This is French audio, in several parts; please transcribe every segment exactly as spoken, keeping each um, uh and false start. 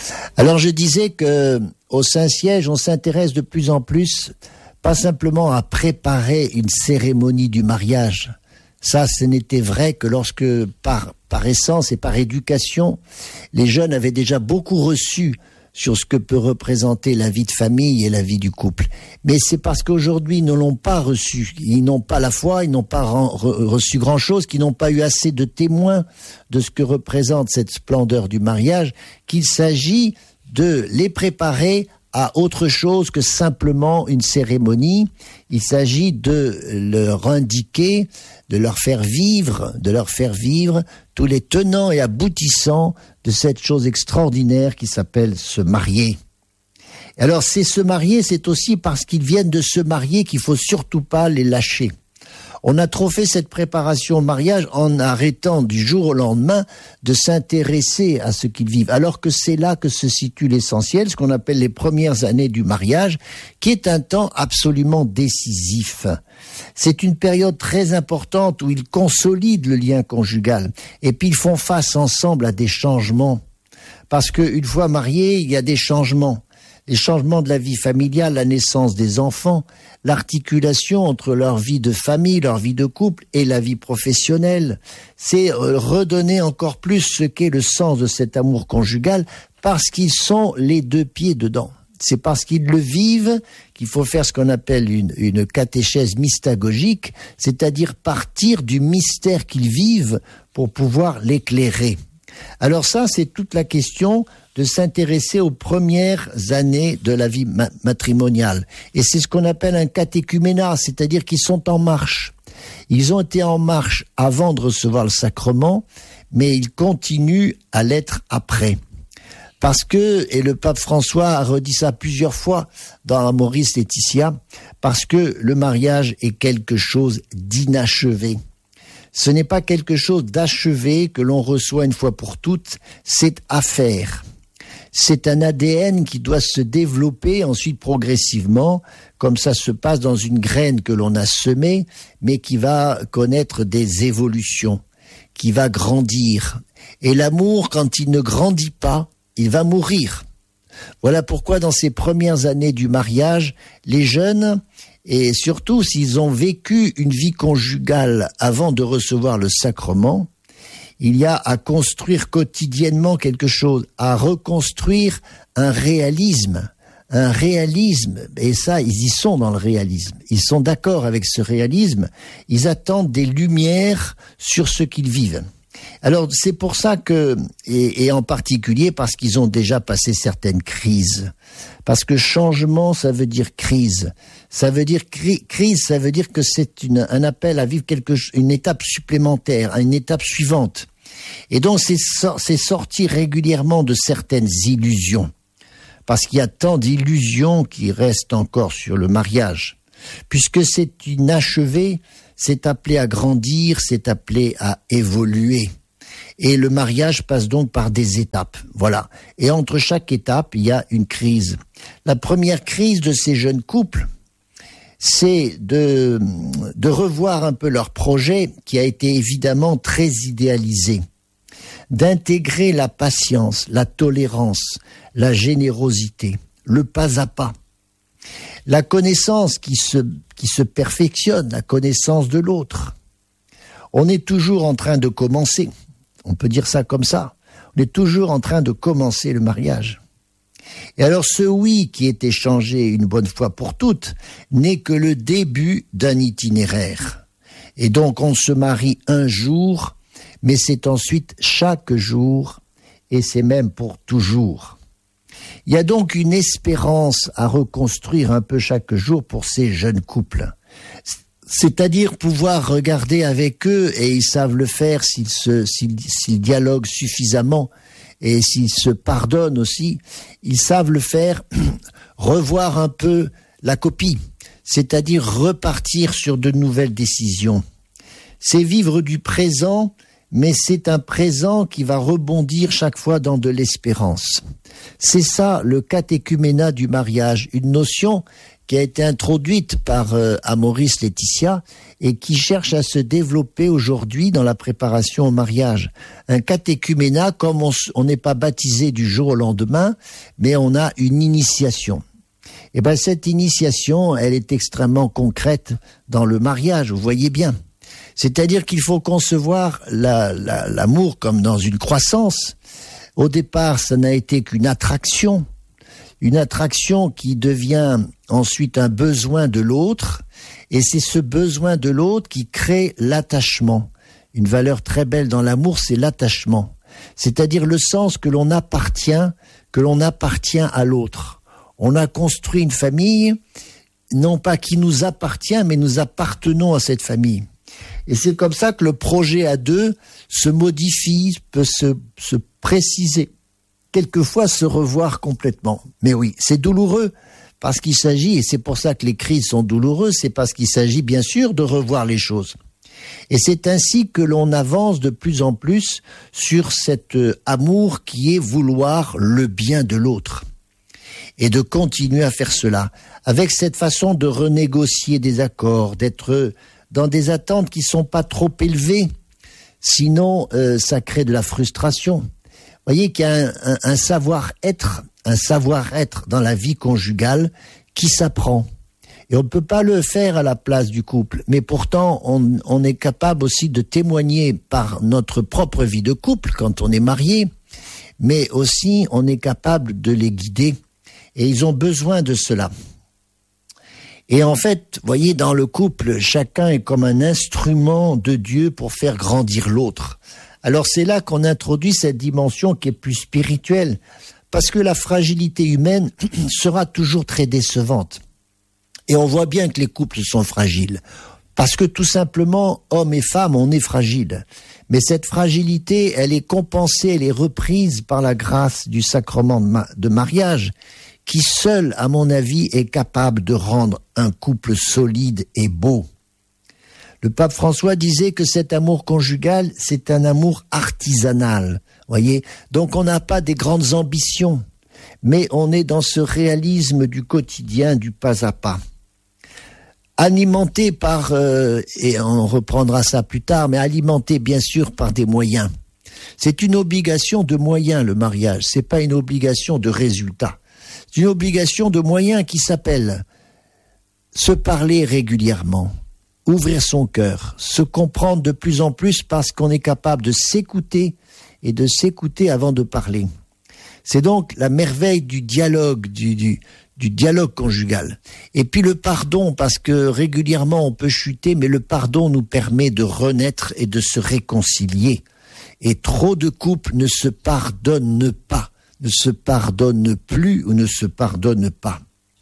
Alors je disais que au Saint-Siège, on s'intéresse de plus en plus, pas simplement à préparer une cérémonie du mariage. Ça, ce n'était vrai que lorsque, par, par essence et par éducation, les jeunes avaient déjà beaucoup reçu sur ce que peut représenter la vie de famille et la vie du couple. Mais c'est parce qu'aujourd'hui, ils ne l'ont pas reçu. Ils n'ont pas la foi, ils n'ont pas reçu grand-chose, qu'ils n'ont pas eu assez de témoins de ce que représente cette splendeur du mariage, qu'il s'agit de les préparer à autre chose que simplement une cérémonie. Il s'agit de leur indiquer, de leur faire vivre, de leur faire vivre tous les tenants et aboutissants de cette chose extraordinaire qui s'appelle se marier. Alors c'est se marier, c'est aussi parce qu'ils viennent de se marier qu'il faut surtout pas les lâcher. On a trop fait cette préparation au mariage en arrêtant du jour au lendemain de s'intéresser à ce qu'ils vivent, alors que c'est là que se situe l'essentiel, ce qu'on appelle les premières années du mariage, qui est un temps absolument décisif. C'est une période très importante où ils consolident le lien conjugal et puis ils font face ensemble à des changements. Parce qu'une fois mariés, il y a des changements. Les changements de la vie familiale, la naissance des enfants, l'articulation entre leur vie de famille, leur vie de couple et la vie professionnelle. C'est redonner encore plus ce qu'est le sens de cet amour conjugal parce qu'ils sont les deux pieds dedans. C'est parce qu'ils le vivent qu'il faut faire ce qu'on appelle une, une catéchèse mystagogique, c'est-à-dire partir du mystère qu'ils vivent pour pouvoir l'éclairer. Alors ça, c'est toute la question de s'intéresser aux premières années de la vie ma- matrimoniale. Et c'est ce qu'on appelle un catéchuménat, c'est-à-dire qu'ils sont en marche. Ils ont été en marche avant de recevoir le sacrement, mais ils continuent à l'être après. Parce que, et le pape François a redit ça plusieurs fois dans Amoris Laetitia, parce que le mariage est quelque chose d'inachevé. Ce n'est pas quelque chose d'achevé que l'on reçoit une fois pour toutes, c'est à faire. C'est un A D N qui doit se développer ensuite progressivement, comme ça se passe dans une graine que l'on a semée, mais qui va connaître des évolutions, qui va grandir. Et l'amour, quand il ne grandit pas, il va mourir. Voilà pourquoi dans ces premières années du mariage, les jeunes, et surtout s'ils ont vécu une vie conjugale avant de recevoir le sacrement, il y a à construire quotidiennement quelque chose, à reconstruire un réalisme, un réalisme, et ça, ils y sont dans le réalisme. Ils sont d'accord avec ce réalisme, ils attendent des lumières sur ce qu'ils vivent. Alors c'est pour ça que, et, et en particulier parce qu'ils ont déjà passé certaines crises, parce que changement ça veut dire crise, ça veut dire cri- crise, ça veut dire que c'est une, un appel à vivre quelque, une étape supplémentaire, une étape suivante. Et donc c'est, so- c'est sortir régulièrement de certaines illusions, parce qu'il y a tant d'illusions qui restent encore sur le mariage, puisque c'est inachevé. C'est appelé à grandir, c'est appelé à évoluer. Et le mariage passe donc par des étapes. Voilà. Et entre chaque étape, il y a une crise. La première crise de ces jeunes couples, c'est de, de revoir un peu leur projet qui a été évidemment très idéalisé. D'intégrer la patience, la tolérance, la générosité, le pas à pas. La connaissance qui se, qui se perfectionne, la connaissance de l'autre. On est toujours en train de commencer, on peut dire ça comme ça, on est toujours en train de commencer le mariage. Et alors ce oui qui est échangé une bonne fois pour toutes n'est que le début d'un itinéraire. Et donc on se marie un jour, mais c'est ensuite chaque jour, et c'est même pour toujours. Il y a donc une espérance à reconstruire un peu chaque jour pour ces jeunes couples. C'est-à-dire pouvoir regarder avec eux, et ils savent le faire s'ils, se, s'ils, s'ils dialoguent suffisamment et s'ils se pardonnent aussi, ils savent le faire, revoir un peu la copie, c'est-à-dire repartir sur de nouvelles décisions. C'est vivre du présent, mais c'est un présent qui va rebondir chaque fois dans de l'espérance. C'est ça le catéchuménat du mariage, une notion qui a été introduite par euh, Amoris Laetitia et qui cherche à se développer aujourd'hui dans la préparation au mariage. Un catéchuménat, comme on n'est pas baptisé du jour au lendemain, mais on a une initiation. Et bien cette initiation, elle est extrêmement concrète dans le mariage, vous voyez bien. C'est-à-dire qu'il faut concevoir la, la, l'amour comme dans une croissance. Au départ, ça n'a été qu'une attraction, une attraction qui devient ensuite un besoin de l'autre, et c'est ce besoin de l'autre qui crée l'attachement. Une valeur très belle dans l'amour, c'est l'attachement. C'est-à-dire le sens que l'on appartient, que l'on appartient à l'autre. On a construit une famille, non pas qui nous appartient, mais nous appartenons à cette famille. Et c'est comme ça que le projet à deux se modifie, peut se, se préciser, quelquefois se revoir complètement. Mais oui, c'est douloureux, parce qu'il s'agit, et c'est pour ça que les crises sont douloureuses, c'est parce qu'il s'agit bien sûr de revoir les choses. Et c'est ainsi que l'on avance de plus en plus sur cet euh, amour qui est vouloir le bien de l'autre. Et de continuer à faire cela, avec cette façon de renégocier des accords, d'être dans des attentes qui ne sont pas trop élevées, sinon euh, ça crée de la frustration. Vous voyez qu'il y a un, un, un savoir-être, un savoir-être dans la vie conjugale qui s'apprend. Et on ne peut pas le faire à la place du couple, mais pourtant on, on est capable aussi de témoigner par notre propre vie de couple quand on est marié, mais aussi on est capable de les guider. Et ils ont besoin de cela. Et en fait, vous voyez, dans le couple, chacun est comme un instrument de Dieu pour faire grandir l'autre. Alors c'est là qu'on introduit cette dimension qui est plus spirituelle, parce que la fragilité humaine sera toujours très décevante. Et on voit bien que les couples sont fragiles, parce que tout simplement, hommes et femmes, on est fragiles. Mais cette fragilité, elle est compensée, elle est reprise par la grâce du sacrement de, ma- de mariage, qui seul, à mon avis, est capable de rendre un couple solide et beau. Le pape François disait que cet amour conjugal, c'est un amour artisanal, voyez. Donc on n'a pas des grandes ambitions, mais on est dans ce réalisme du quotidien, du pas à pas. Alimenté par, euh, et on reprendra ça plus tard, mais alimenté bien sûr par des moyens. C'est une obligation de moyens, le mariage, c'est pas une obligation de résultat. C'est une obligation de moyens qui s'appelle se parler régulièrement, ouvrir son cœur, se comprendre de plus en plus parce qu'on est capable de s'écouter et de s'écouter avant de parler. C'est donc la merveille du dialogue, du, du, du dialogue conjugal. Et puis le pardon, parce que régulièrement on peut chuter, mais le pardon nous permet de renaître et de se réconcilier. Et trop de couples ne se pardonnent pas. ne se pardonne plus ou ne se pardonne pas.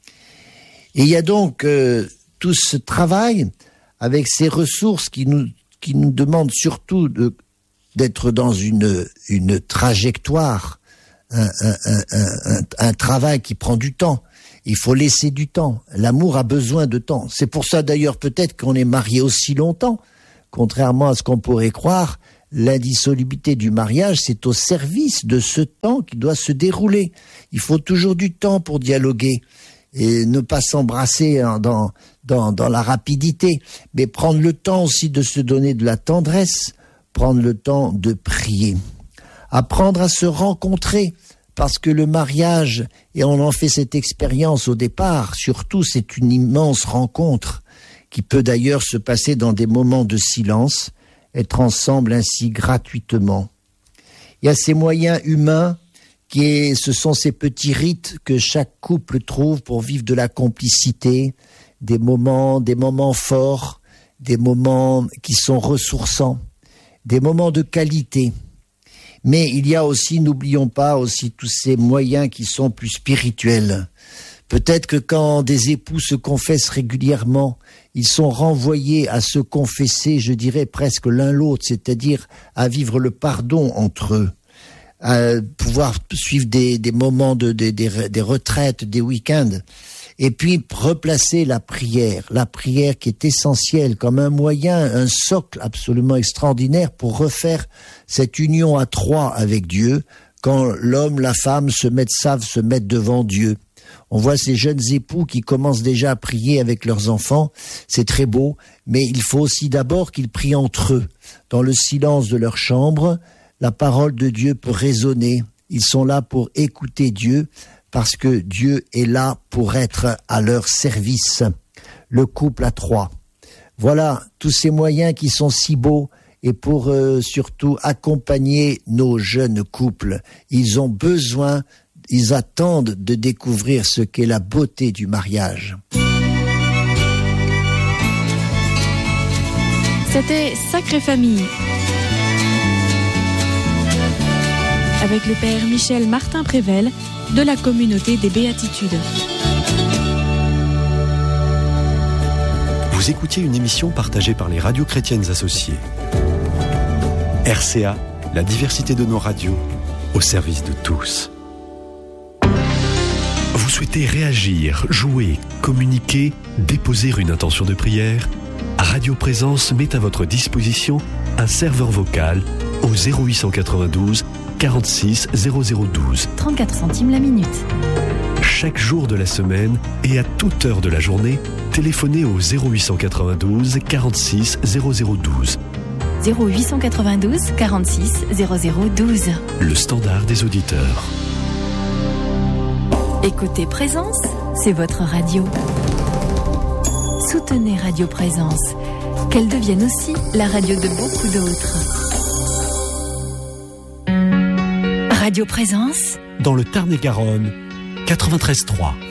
Et il y a donc euh, tout ce travail avec ces ressources qui nous, qui nous demandent surtout de, d'être dans une, une trajectoire, un, un, un, un, un travail qui prend du temps. Il faut laisser du temps. L'amour a besoin de temps. C'est pour ça d'ailleurs peut-être qu'on est marié aussi longtemps, contrairement à ce qu'on pourrait croire. L'indissolubilité du mariage, c'est au service de ce temps qui doit se dérouler. Il faut toujours du temps pour dialoguer et ne pas s'embrasser dans, dans, dans la rapidité, mais prendre le temps aussi de se donner de la tendresse, prendre le temps de prier, apprendre à se rencontrer, parce que le mariage, et on en fait cette expérience au départ, surtout c'est une immense rencontre qui peut d'ailleurs se passer dans des moments de silence, être ensemble ainsi gratuitement. Il y a ces moyens humains, qui est, ce sont ces petits rites que chaque couple trouve pour vivre de la complicité, des moments, des moments forts, des moments qui sont ressourçants, des moments de qualité. Mais il y a aussi, n'oublions pas, aussi tous ces moyens qui sont plus spirituels. Peut-être que quand des époux se confessent régulièrement, ils sont renvoyés à se confesser, je dirais presque l'un l'autre, c'est-à-dire à vivre le pardon entre eux, à pouvoir suivre des, des moments, de, des, des, des retraites, des week-ends, et puis replacer la prière, la prière qui est essentielle comme un moyen, un socle absolument extraordinaire pour refaire cette union à trois avec Dieu, quand l'homme, la femme se mettent, savent se mettre devant Dieu. On voit ces jeunes époux qui commencent déjà à prier avec leurs enfants. C'est très beau, mais il faut aussi d'abord qu'ils prient entre eux. Dans le silence de leur chambre, la parole de Dieu peut résonner. Ils sont là pour écouter Dieu, parce que Dieu est là pour être à leur service. Le couple à trois. Voilà tous ces moyens qui sont si beaux et pour euh, surtout accompagner nos jeunes couples. Ils ont besoin, ils attendent de découvrir ce qu'est la beauté du mariage. C'était Sacrée Famille avec le père Michel Martin-Prével de la communauté des Béatitudes. Vous écoutiez une émission partagée par les radios chrétiennes associées. R C A, la diversité de nos radios, au service de tous. Vous souhaitez réagir, jouer, communiquer, déposer une intention de prière ? Radio Présence met à votre disposition un serveur vocal au zéro huit cent quatre-vingt-douze quarante-six zéro zéro douze. trente-quatre centimes la minute. Chaque jour de la semaine et à toute heure de la journée, téléphonez au zéro huit cent quatre-vingt-douze quarante-six zéro zéro douze. zéro huit cent quatre-vingt-douze quarante-six zéro zéro douze. Le standard des auditeurs. Écoutez Présence, c'est votre radio. Soutenez Radio Présence, qu'elle devienne aussi la radio de beaucoup d'autres. Radio Présence, dans le Tarn-et-Garonne, quatre-vingt-treize trois.